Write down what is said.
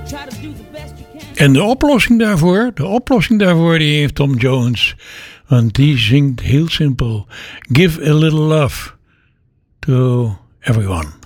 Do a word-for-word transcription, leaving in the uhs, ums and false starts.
En de oplossing daarvoor, de oplossing daarvoor die heeft Tom Jones. Want die zingt heel simpel. Give a little love to everyone.